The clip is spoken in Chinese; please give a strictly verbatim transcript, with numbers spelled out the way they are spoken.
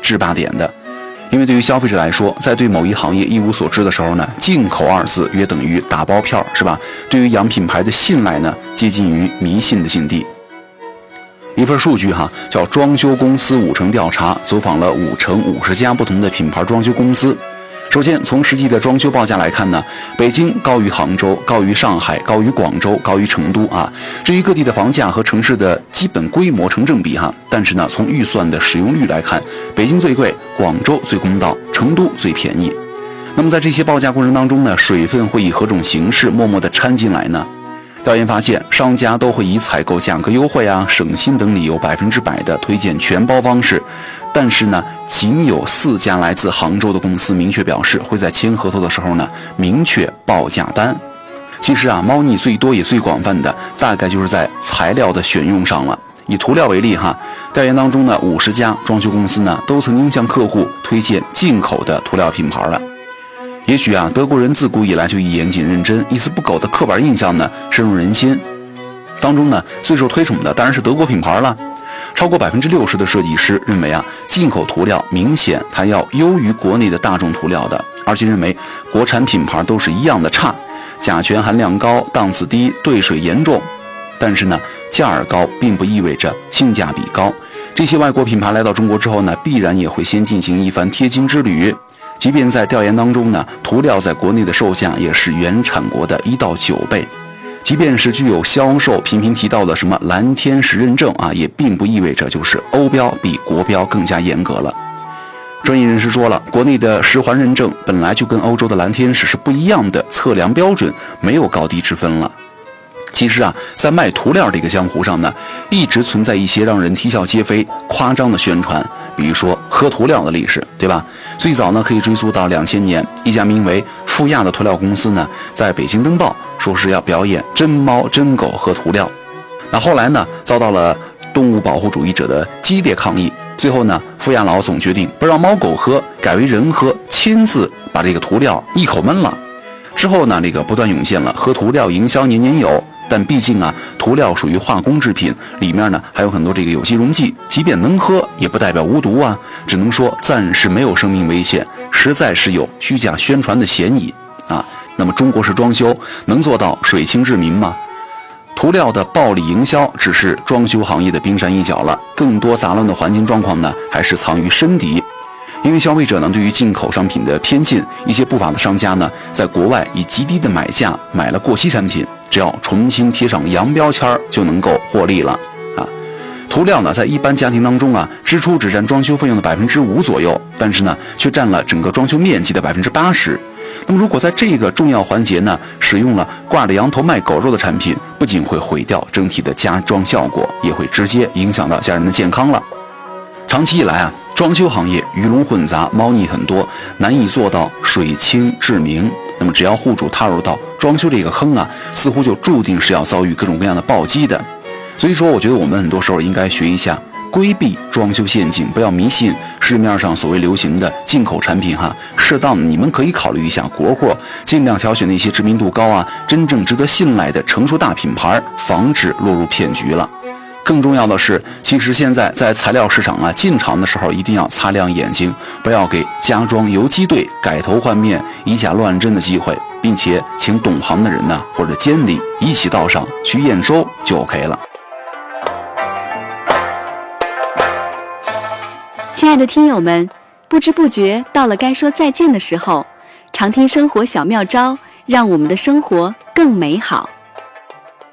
制霸点的。因为对于消费者来说，在对某一行业一无所知的时候呢，进口二字约等于打包票，是吧？对于洋品牌的信赖呢，接近于迷信的境地。一份数据哈，叫装修公司五成调查，走访了五成五十家不同的品牌装修公司。首先，从实际的装修报价来看呢，北京高于杭州，高于上海，高于广州，高于成都啊。至于各地的房价和城市的基本规模成正比哈，但是呢，从预算的使用率来看，北京最贵，广州最公道，成都最便宜。那么在这些报价过程当中呢，水分会以何种形式默默地掺进来呢？调研发现，商家都会以采购价格优惠啊、省心等理由百分之百的推荐全包方式，但是呢，仅有四家来自杭州的公司明确表示会在签合同的时候呢，明确报价单。其实啊，猫腻最多也最广泛的，大概就是在材料的选用上了。以涂料为例哈，调研当中呢，五十家装修公司呢，都曾经向客户推荐进口的涂料品牌了。也许啊，德国人自古以来就以严谨认真、一丝不苟的刻板印象呢深入人心。当中呢，最受推崇的当然是德国品牌了。超过百分之六十的设计师认为啊，进口涂料明显它要优于国内的大众涂料的，而且认为国产品牌都是一样的差，甲醛含量高、档次低、兑水严重。但是呢，价儿高并不意味着性价比高。这些外国品牌来到中国之后呢，必然也会先进行一番贴金之旅。即便在调研当中呢，涂料在国内的售价也是原产国的一到九倍。即便是具有销售频频提到的什么蓝天使认证啊，也并不意味着就是欧标比国标更加严格了。专业人士说了，国内的十环认证本来就跟欧洲的蓝天使是不一样的测量标准，没有高低之分了。其实啊，在卖涂料这个江湖上呢，一直存在一些让人啼笑皆非、夸张的宣传，比如说喝涂料的历史，对吧？最早呢，可以追溯到两千年，一家名为富亚的涂料公司呢，在北京登报说是要表演真猫真狗喝涂料。那后来呢，遭到了动物保护主义者的激烈抗议，最后呢，富亚老总决定不让猫狗喝，改为人喝，亲自把这个涂料一口闷了。之后呢，这个不断涌现了喝涂料营销年年有。但毕竟啊，涂料属于化工制品，里面呢还有很多这个有机溶剂，即便能喝，也不代表无毒啊，只能说暂时没有生命危险，实在是有虚假宣传的嫌疑啊。那么中国式装修能做到水清治民吗？涂料的暴力营销只是装修行业的冰山一角了，更多杂乱的环境状况呢，还是藏于深底。因为消费者呢对于进口商品的偏见，一些不法的商家呢在国外以极低的买价买了过期产品，只要重新贴上洋标签就能够获利了啊。涂料呢在一般家庭当中啊，支出只占装修费用的百分之五左右，但是呢却占了整个装修面积的百分之八十。那么如果在这个重要环节呢使用了挂着羊头卖狗肉的产品，不仅会毁掉整体的家装效果，也会直接影响到家人的健康了。长期以来啊，装修行业鱼龙混杂，猫腻很多，难以做到水清治明。那么只要户主踏入到装修这个坑啊，似乎就注定是要遭遇各种各样的暴击的。所以说我觉得我们很多时候应该学一下规避装修陷阱，不要迷信市面上所谓流行的进口产品哈。适当的你们可以考虑一下国货，尽量挑选那些知名度高啊、真正值得信赖的成熟大品牌，防止落入骗局了。更重要的是，其实现在在材料市场啊进场的时候，一定要擦亮眼睛，不要给家装游击队改头换面、以假乱真的机会，并且请懂行的人呢或者监理一起到上去验收就 OK 了。 亲爱的听友们，不知不觉到了该说再见的时候，常听生活小妙招，让我们的生活更美好。